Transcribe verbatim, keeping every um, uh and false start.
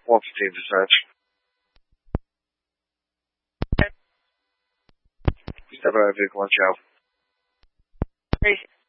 one fifteen dispatch. Step out vehicle, watch out. Crazy.